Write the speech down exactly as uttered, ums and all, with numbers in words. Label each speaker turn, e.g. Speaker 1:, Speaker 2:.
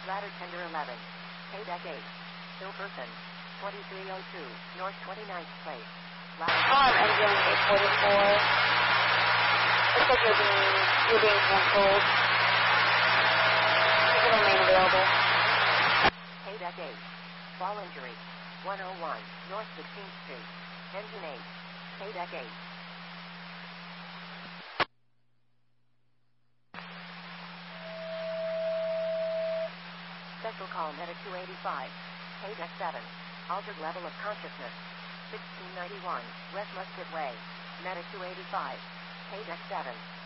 Speaker 1: Ladder Tender eleven. K-Deck eight. Still person. twenty-three oh two. North twenty-ninth place. Ladder
Speaker 2: Um, engine eight forty-four. Looks like you're being, you're being canceled. You can remain available.
Speaker 1: K-Deck eight. Fall injury. one oh one. North sixteenth Street. Engine eight. K-Deck eight. Special call Meta two eighty-five. K-Deck seven. Altered level of consciousness. sixteen ninety-one. West Musket Way. Meta two eighty-five. K-Deck seven.